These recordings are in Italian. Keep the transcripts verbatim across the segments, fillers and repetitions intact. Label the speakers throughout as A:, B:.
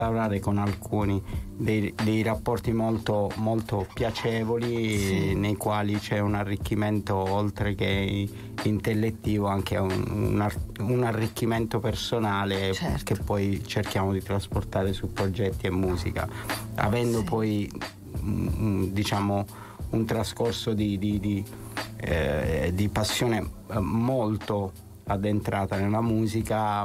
A: lavorare con alcuni dei, dei rapporti molto, molto piacevoli, sì, nei quali c'è un arricchimento oltre che intellettivo, anche un, un, un arricchimento personale, certo, che poi cerchiamo di trasportare su progetti e musica, avendo sì, poi diciamo un trascorso di, di, di, eh, di passione molto addentrata nella musica.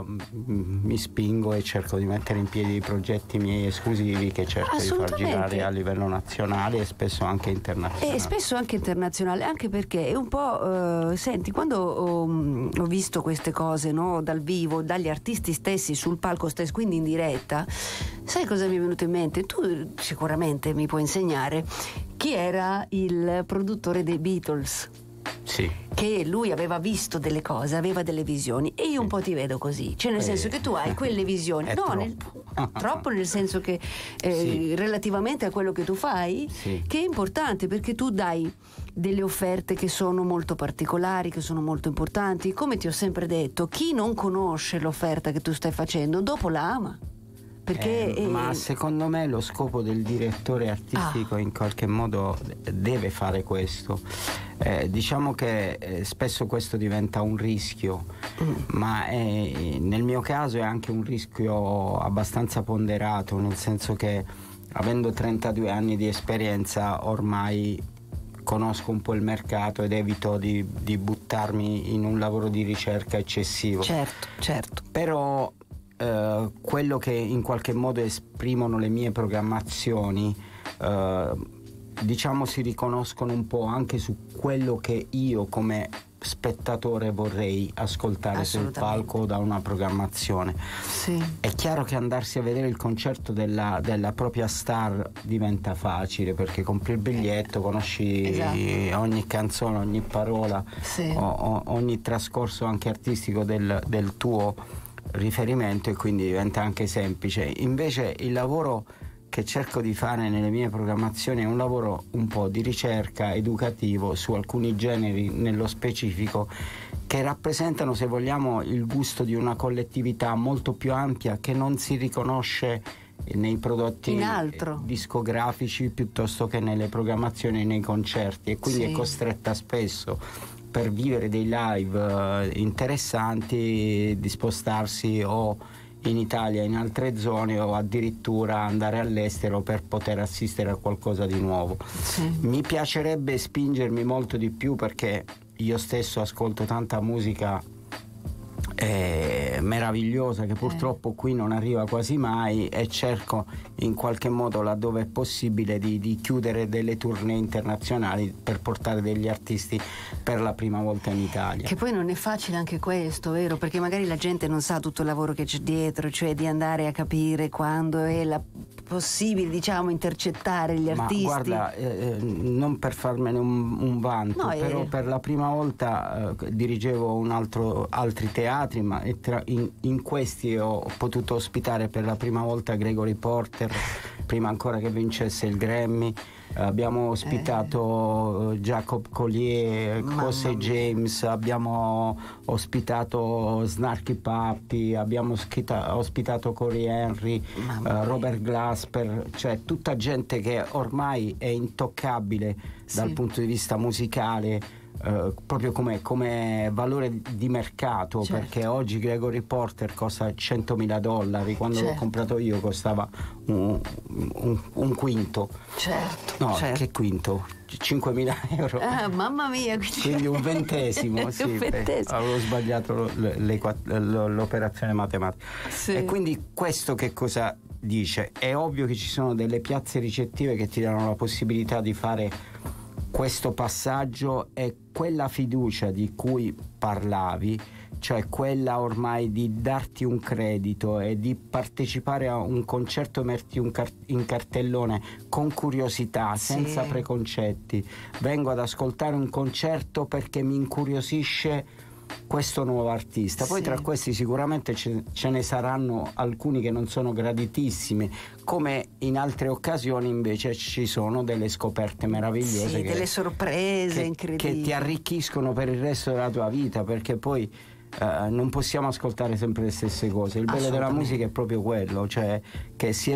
A: Mi spingo e cerco di mettere in piedi i progetti miei esclusivi che cerco di far girare a livello nazionale e spesso anche internazionale.
B: E spesso anche internazionale, anche perché è un po' eh, senti, quando ho, ho visto queste cose, no, dal vivo, dagli artisti stessi sul palco stesso, quindi in diretta, sai cosa mi è venuto in mente? Tu sicuramente mi puoi insegnare chi era il produttore dei Beatles.
A: Sì.
B: Che lui aveva visto delle cose, aveva delle visioni, e io un po' ti vedo così, cioè nel eh, senso che tu hai quelle visioni, no,
A: troppo.
B: Nel, troppo nel senso che eh, sì, relativamente a quello che tu fai, sì, che è importante, perché tu dai delle offerte che sono molto particolari, che sono molto importanti. Come ti ho sempre detto, chi non conosce l'offerta che tu stai facendo dopo la ama. Perché,
A: eh,
B: eh,
A: ma secondo me lo scopo del direttore artistico ah. in qualche modo deve fare questo. Eh, diciamo che eh, spesso questo diventa un rischio, mm. ma è, nel mio caso è anche un rischio abbastanza ponderato, nel senso che avendo trentadue anni di esperienza ormai conosco un po' il mercato ed evito di, di buttarmi in un lavoro di ricerca eccessivo.
B: Certo, certo.
A: Però Uh, quello che in qualche modo esprimono le mie programmazioni uh, diciamo si riconoscono un po' anche su quello che io come spettatore vorrei ascoltare sul palco da una programmazione.
B: Sì.
A: È chiaro che andarsi a vedere il concerto della, della propria star diventa facile, perché compri il biglietto, conosci esatto. ogni canzone, ogni parola, sì. o, o, ogni trascorso anche artistico del, del tuo riferimento, e quindi diventa anche semplice. Invece il lavoro che cerco di fare nelle mie programmazioni è un lavoro un po' di ricerca educativo su alcuni generi nello specifico, che rappresentano, se vogliamo, il gusto di una collettività molto più ampia che non si riconosce nei prodotti discografici piuttosto che nelle programmazioni e nei concerti, e quindi sì. è costretta spesso, per vivere dei live uh, interessanti, di spostarsi o in Italia, in altre zone, o addirittura andare all'estero per poter assistere a qualcosa di nuovo. Sì. Mi piacerebbe spingermi molto di più, perché io stesso ascolto tanta musica eh, meravigliosa che purtroppo qui non arriva quasi mai, e cerco in qualche modo, laddove è possibile, di, di chiudere delle tournée internazionali per portare degli artisti per la prima volta in Italia.
B: Che poi non è facile anche questo, vero? Perché magari la gente non sa tutto il lavoro che c'è dietro, cioè di andare a capire quando è la possibile, diciamo, intercettare gli artisti.
A: Ma guarda, eh, non per farmene un, un vanto, no, però eh. per la prima volta eh, dirigevo un altro, altri teatri, ma tra, in, in questi ho potuto ospitare per la prima volta Gregory Porter, prima ancora che vincesse il Grammy. Abbiamo ospitato eh. Jacob Collier, José James, abbiamo ospitato Snarky Puppy, abbiamo ospita- ospitato Corey Henry, eh, Robert Glasper, cioè tutta gente che ormai è intoccabile sì. dal punto di vista musicale. Uh, proprio come, come valore di mercato, certo. perché oggi Gregory Porter costa centomila dollari, quando certo. l'ho comprato io costava un, un, un quinto.
B: Certo.
A: No,
B: certo.
A: che quinto? cinquemila euro.
B: Ah, mamma mia, quindi,
A: quindi un ventesimo, sì,
B: un ventesimo.
A: avevo sbagliato le, le, l'operazione matematica. Sì. E quindi questo che cosa dice? È ovvio che ci sono delle piazze ricettive che ti danno la possibilità di fare questo passaggio, e quella fiducia di cui parlavi, cioè quella ormai di darti un credito e di partecipare a un concerto, metterti un car- in cartellone con curiosità, sì. senza preconcetti. Vengo ad ascoltare un concerto perché mi incuriosisce questo nuovo artista. Poi sì. tra questi sicuramente ce, ce ne saranno alcuni che non sono graditissimi, come in altre occasioni invece ci sono delle scoperte meravigliose,
B: sì,
A: che,
B: delle sorprese
A: che,
B: incredibili
A: che ti arricchiscono per il resto della tua vita, perché poi uh, non possiamo ascoltare sempre le stesse cose. Il bello della musica è proprio quello, cioè che si